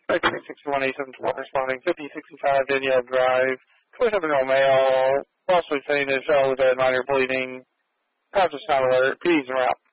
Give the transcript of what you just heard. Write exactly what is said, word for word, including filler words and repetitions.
six sixty-one eight seven twelve responding fifty sixty-five Danielle Drive, twenty-seven year old male, possibly fainted, fell to bed, minor bleeding, conscious not alert, P D's en route.